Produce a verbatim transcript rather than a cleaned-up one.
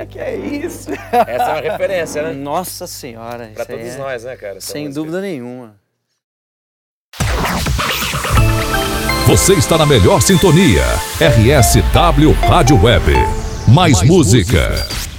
É, que é isso? Essa é uma referência, né? Nossa senhora. Pra todos é... nós, né, cara? Sem dúvida nenhuma. Você está na melhor sintonia. R S W Rádio Web. Mais, Mais música. música.